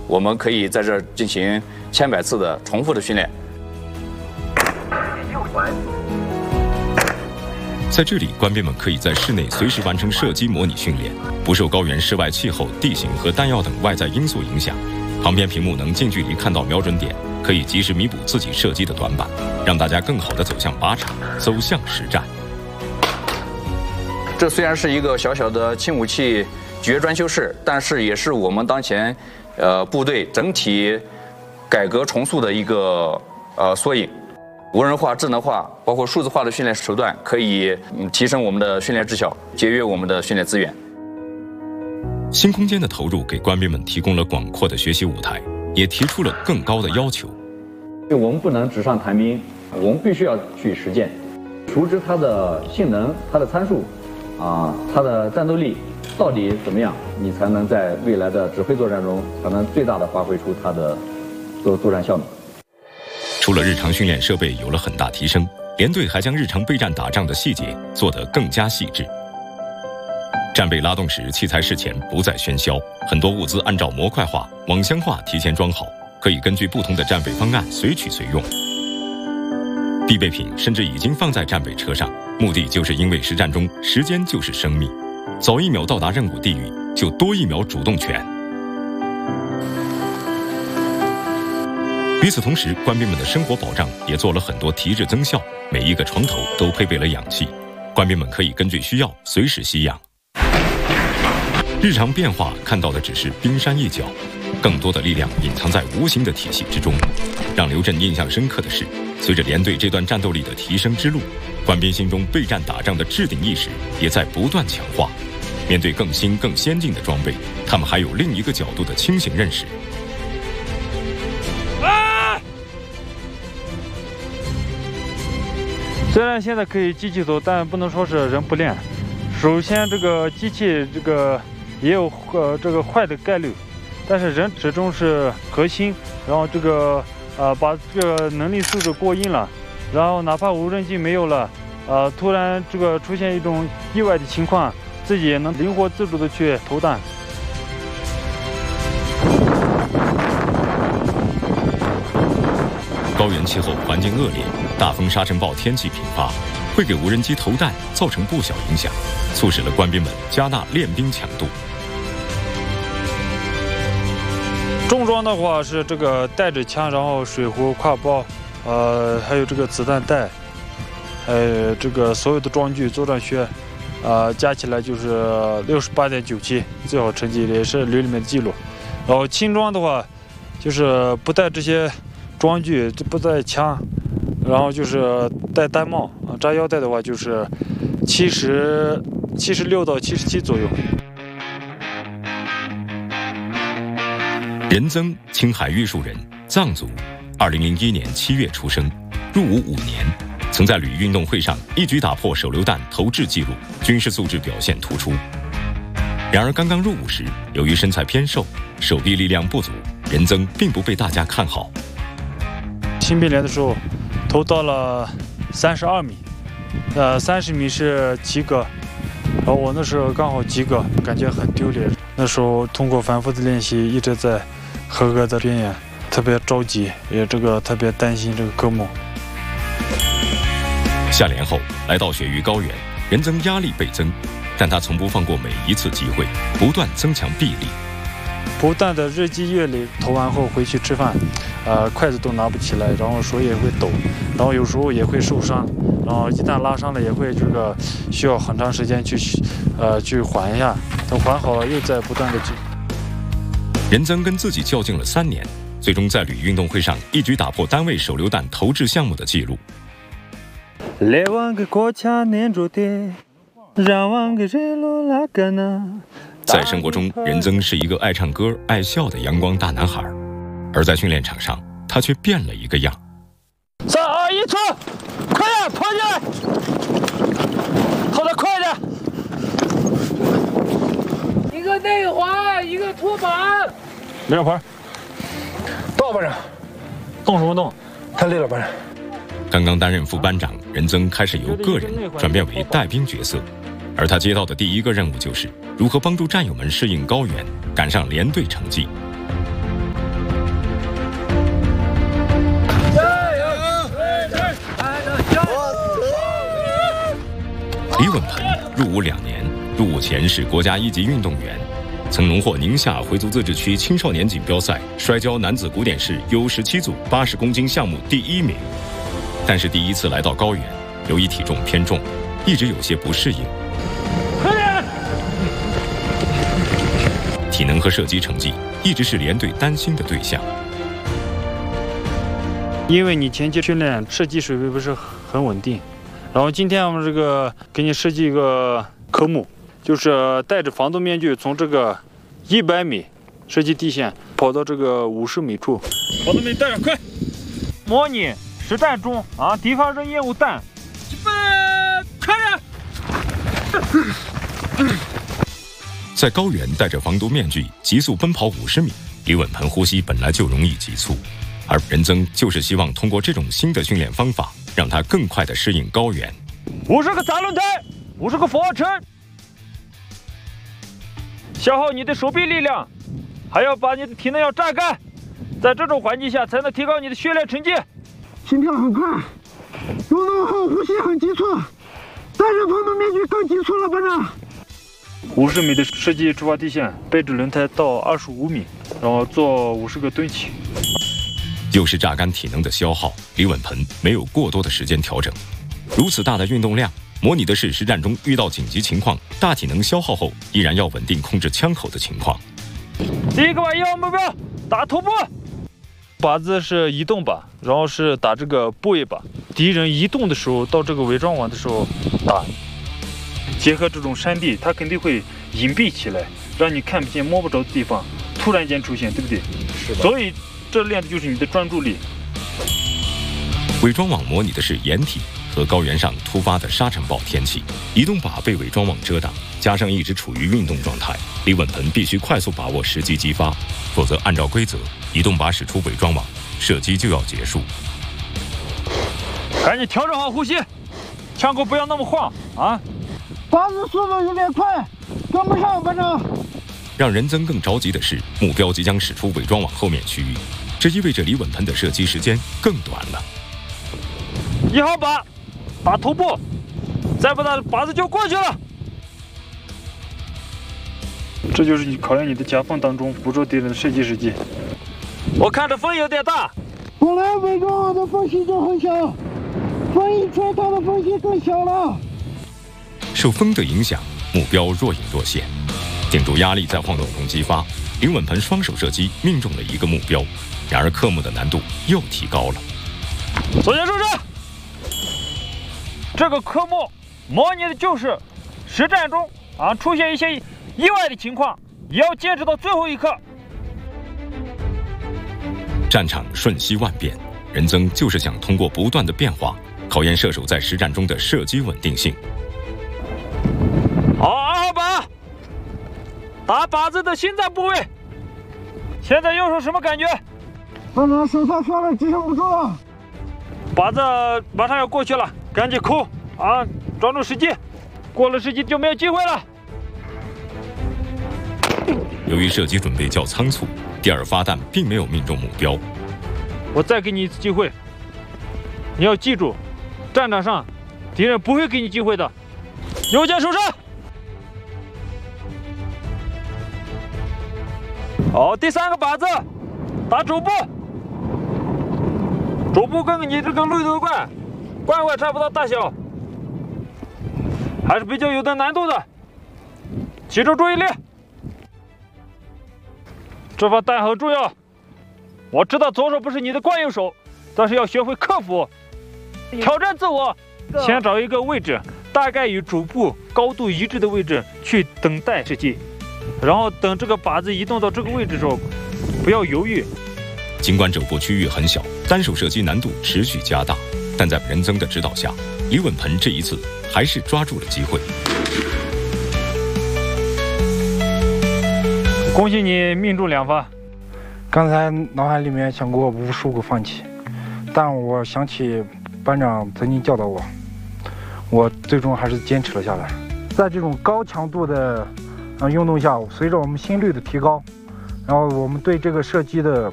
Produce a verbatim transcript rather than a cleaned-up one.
我们可以在这儿进行千百次的重复的训练。 在这里，官兵们可以在室内随时完成射击模拟训练，不受高原室外气候、地形和弹药等外在因素影响。旁边屏幕能近距离看到瞄准点，可以及时弥补自己射击的短板，让大家更好地走向靶场，走向实战。 这虽然是一个小小的轻武器决专修室，但是也是我们当前呃部队整体改革重塑的一个呃缩影。无人化、智能化，包括数字化的训练手段，可以嗯提升我们的训练质效，节约我们的训练资源。 新空间的投入给官兵们提供了广阔的学习舞台，也提出了更高的要求。 我们不能纸上谈兵，我们必须要去实践，熟知它的性能、它的参数，啊，它的战斗力到底怎么样，你才能在未来的指挥作战中，才能最大的发挥出它的作作战效能。 除了日常训练设备有了很大提升，连队还将日常备战打仗的细节做得更加细致。战备拉动时，器材事前不再喧嚣，很多物资按照模块化、网箱化提前装好，可以根据不同的战备方案随取随用。必备品甚至已经放在战备车上，目的就是因为实战中时间就是生命，早一秒到达任务地域，就多一秒主动权。与此同时，官兵们的生活保障也做了很多提质增效，每一个床头都配备了氧气，官兵们可以根据需要随时吸氧。日常变化看到的只是冰山一角，更多的力量隐藏在无形的体系之中。让刘震印象深刻的是，随着连队这段战斗力的提升之路，官兵心中备战打仗的制定意识也在不断强化。面对更新更先进的装备，他们还有另一个角度的清醒认识。 虽然现在可以机器走，但不能说是人不练。首先，这个机器这个也有呃这个坏的概率，但是人始终是核心。然后这个呃把这个能力素质过硬了，然后哪怕无人机没有了，呃突然这个出现一种意外的情况，自己也能灵活自主的去投弹。 高原气候环境恶劣，大风沙尘暴天气频发，会给无人机投弹造成不小影响，促使了官兵们加大练兵强度。 重装的话是这个带着枪，然后水壶、挎包，呃，还有这个子弹袋，还有这个所有的装具、作战靴，呃，加起来就是六十八点九七，最好成绩也是旅里面的记录。然后轻装的话，就是不带这些装具，不带枪，然后就是戴单帽啊，扎腰带的话就是七十七十六到七十七左右。 任增，青海玉树人，藏族，二零零一年七月出生，入伍五年，曾在旅运动会上一举打破手榴弹投掷纪录，军事素质表现突出。然而刚刚入伍时，由于身材偏瘦，手臂力量不足，任增并不被大家看好。 新兵连的时候，投到了三十二米，呃，三十米是及格，然后我那时候刚好及格，感觉很丢脸。那时候通过反复的练习，一直在合格的边缘，特别着急，也这个特别担心这个科目。 下连后来到雪域高原，任增压力倍增，但他从不放过每一次机会，不断增强臂力。 不断的日积月累，投完后回去吃饭，呃，筷子都拿不起来，然后手也会抖，然后有时候也会受伤，然后一旦拉伤了，也会这个需要很长时间去，呃，去缓一下，等缓好了又在不断的去。 任增跟自己较劲了三年，最终在旅运动会上一举打破单位手榴弹投掷项目的记录。 来往个国家念着的，让往个日落那个呢。 在生活中，任增是一个爱唱歌、爱笑的阳光大男孩，而在训练场上，他却变了一个样。 三二一，冲！快点跑进来，跑得快点！ 一个内环，一个托板。 连环，到班长，动什么动？太累了，班长。 刚刚担任副班长，任增开始由个人转变为带兵角色。而他接到的第一个任务就是如何帮助战友们适应高原，赶上连队成绩。 李稳鹏入伍两年，入伍前是国家一级运动员，曾荣获宁夏回族自治区青少年锦标赛摔跤男子古典式 U 十七组八十公斤项目第一名。但是第一次来到高原，由于体重偏重，一直有些不适应。体能和射击成绩一直是连队担心的对象。 因为你前期训练射击水平不是很稳定，然后今天我们这个给你设计一个科目，就是戴着防毒面具从这个一百米射击地线跑到这个五十米处，防毒面具戴上，快！模拟实战中啊，敌方扔烟雾弹，准备，开始！在高原戴着防毒面具急速奔跑五十米，李稳鹏呼吸本来就容易急促。而任增就是希望通过这种新的训练方法，让他更快地适应高原。 五十个砸轮胎，五十个俯卧撑，消耗你的手臂力量，还要把你的体能要榨干，在这种环境下才能提高你的训练成绩。 心跳很快，运动后呼吸很急促，戴上防毒面具更急促了，班长。 五十米的射击出发地线，背着轮胎到二十五米，然后做五十个蹲起。 又是榨干体能的消耗，李稳鹏没有过多的时间调整。如此大的运动量，模拟的是实战中遇到紧急情况、大体能消耗后，依然要稳定控制枪口的情况。 第一个靶一号目标打头部，靶子是移动靶，然后是打这个部位靶。敌人移动的时候，到这个伪装网的时候打。结合这种山地，它肯定会隐蔽起来，让你看不见、摸不着的地方突然间出现，对不对？是的。所以这练的就是你的专注力。 伪装网模拟的是掩体和高原上突发的沙尘暴天气，移动靶被伪装网遮挡，加上一直处于运动状态，李稳鹏必须快速把握时机击发，否则按照规则，移动靶使出伪装网，射击就要结束。 赶紧调整好呼吸，枪口不要那么晃啊！ 靶子速度有点快，跟不上，班长。 让任增更着急的是，目标即将驶出伪装网后面区域，这意味着李稳鹏的射击时间更短了。 一号靶打头部，再不打靶子就过去了。这就是你考验你的夹缝当中捕捉敌人的射击时机。我看着风有点大， 本来伪装网的缝隙就很小，风一吹，它的缝隙更小了。 受风的影响，目标若隐若现。顶住压力在晃动中击发，李稳鹏双手射击命中了一个目标，然而科目的难度又提高了。 左肩收射，这个科目模拟的就是实战中啊出现一些意外的情况，也要坚持到最后一刻。 战场瞬息万变，任增就是想通过不断的变化，考验射手在实战中的射击稳定性。 好，二号靶打靶子的心脏部位，现在右手什么感觉？ 班长手上酸了，支撑不住了。 靶子马上要过去了，赶紧扣啊！抓住时机，过了时机就没有机会了。 由于射击准备较仓促，第二发弹并没有命中目标。 我再给你一次机会，你要记住，战场上敌人不会给你机会的。右肩收射。好，第三个靶子打肘部，肘部跟你这个绿头罐罐块差不多大小，还是比较有点难度的，集中注意力。这发弹很重要，我知道左手不是你的惯用手，但是要学会克服，挑战自我。先找一个位置，大概与肘部高度一致的位置去等待射击，然后等这个靶子移动到这个位置的时候，不要犹豫。 尽管肘部区域很小，单手射击难度持续加大，但在任增的指导下，李稳鹏这一次还是抓住了机会。 恭喜你命中两发。 刚才脑海里面想过无数个放弃，但我想起班长曾经教导我，我最终还是坚持了下来。在这种高强度的呃运动下，随着我们心率的提高，然后我们对这个射击的